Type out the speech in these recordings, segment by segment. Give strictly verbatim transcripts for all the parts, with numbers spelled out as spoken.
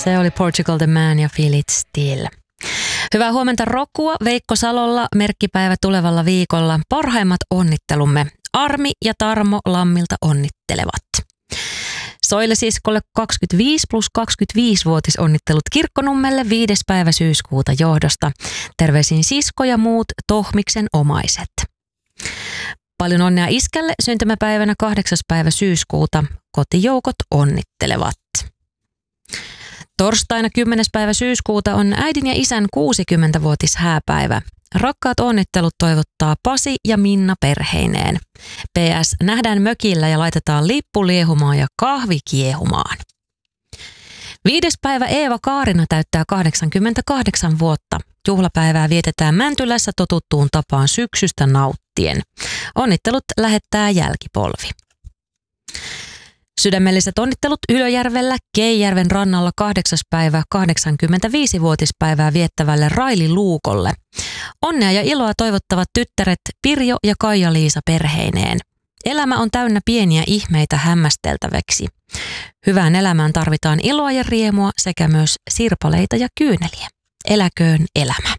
Se oli Portugal the Man ja Feel It Still. Hyvää huomenta Rokua Veikko Salolla, merkkipäivä tulevalla viikolla. Parhaimmat onnittelumme Armi ja Tarmo Lammilta onnittelevat. Soile siskolle kaksikymmentäviisi plus kaksikymmentäviisi-vuotisonnittelut Kirkkonummelle viides päivä syyskuuta johdosta. Terveisin sisko ja muut Tohmiksen omaiset. Paljon onnea iskälle syntymäpäivänä kahdeksas päivä syyskuuta. Kotijoukot onnittelevat. Torstaina kymmenes päivä syyskuuta on äidin ja isän kuusikymmentävuotis hääpäivä. Rakkaat onnittelut toivottaa Pasi ja Minna perheineen. P S. Nähdään mökillä ja laitetaan lippu liehumaan ja kahvi kiehumaan. Viides päivä Eeva Kaarina täyttää kahdeksankymmentäkahdeksan vuotta. Juhlapäivää vietetään Mäntylässä totuttuun tapaan syksystä nauttien. Onnittelut lähettää jälkipolvi. Sydämelliset onnittelut Ylöjärvellä Keijärven rannalla kahdeksas päivä kahdeksankymmentäviisi-vuotispäivää viettävälle Raili Luukolle. Onnea ja iloa toivottavat tyttäret Pirjo ja Kaija-Liisa perheineen. Elämä on täynnä pieniä ihmeitä hämmästeltäväksi. Hyvään elämään tarvitaan iloa ja riemua sekä myös sirpaleita ja kyyneliä. Eläköön elämä.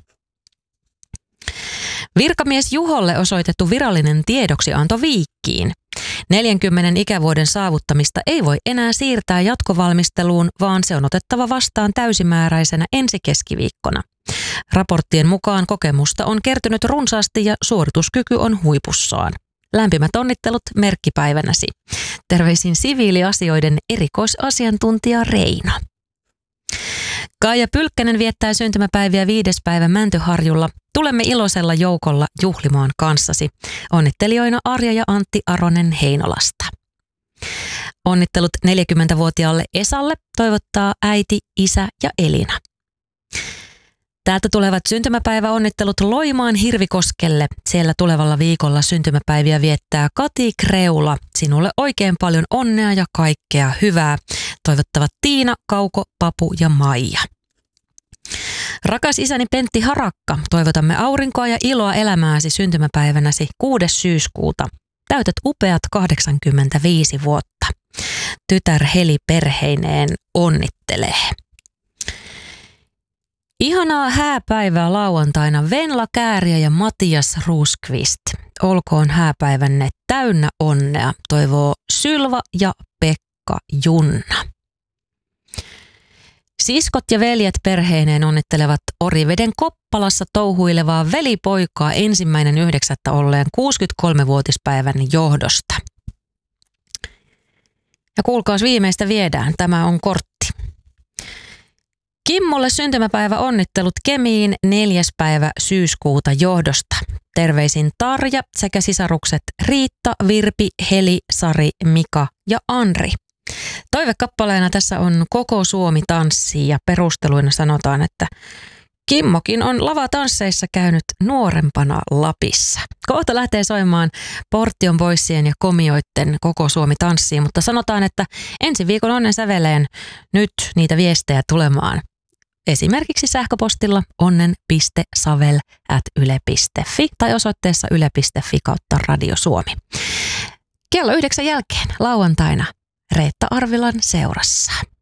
Virkamies Juholle osoitettu virallinen tiedoksianto Viikkiin. neljänkymmenen ikävuoden saavuttamista ei voi enää siirtää jatkovalmisteluun, vaan se on otettava vastaan täysimääräisenä ensi keskiviikkona. Raporttien mukaan kokemusta on kertynyt runsaasti ja suorituskyky on huipussaan. Lämpimät onnittelut merkkipäivänäsi. Terveisin siviiliasioiden erikoisasiantuntija Reino. Kaija Pylkkänen viettää syntymäpäiviä viides päivä Mäntyharjulla. Tulemme iloisella joukolla juhlimaan kanssasi. Onnittelijoina Arja ja Antti Aronen Heinolasta. Onnittelut neljäkymmentävuotiaalle Esalle toivottaa äiti, isä ja Elina. Täältä tulevat syntymäpäiväonnittelut Loimaan Hirvikoskelle. Siellä tulevalla viikolla syntymäpäiviä viettää Kati Kreula. Sinulle oikein paljon onnea ja kaikkea hyvää. Toivottavat Tiina, Kauko, Papu ja Maija. Rakas isäni Pentti Harakka, toivotamme aurinkoa ja iloa elämääsi syntymäpäivänäsi kuudes syyskuuta. Täytät upeat kahdeksankymmentäviisi vuotta. Tytär Heli perheineen onnittelee. Ihanaa hääpäivää lauantaina Venla Kääriä ja Matias Ruuskvist. Olkoon hääpäivänne täynnä onnea, toivoo Sylva ja Pekka Junna. Siskot ja veljet perheineen onnittelevat Oriveden Koppalassa touhuilevaa velipoikaa ensimmäinen yhdeksättä olleen kuusikymmentäkolmevuotispäivän johdosta. Ja kuulkaas viimeistä viedään, tämä on kortti. Kimmolle syntymäpäivä onnittelut Kemiin neljäs päivä syyskuuta johdosta. Terveisin Tarja sekä sisarukset Riitta, Virpi, Heli, Sari, Mika ja Anri. Toivekappaleena tässä on Koko Suomi tanssii ja perusteluina sanotaan, että Kimmokin on lavatansseissa käynyt nuorempana Lapissa. Kohta lähtee soimaan Portion Boysien ja Komioitten Koko Suomi tanssii, mutta sanotaan, että ensi viikon onnen säveleen nyt niitä viestejä tulemaan. Esimerkiksi sähköpostilla onnen piste savel ät yle piste fi tai osoitteessa yle piste fi kautta Radio Suomi. Kello yhdeksän jälkeen lauantaina Reetta Arvilan seurassa.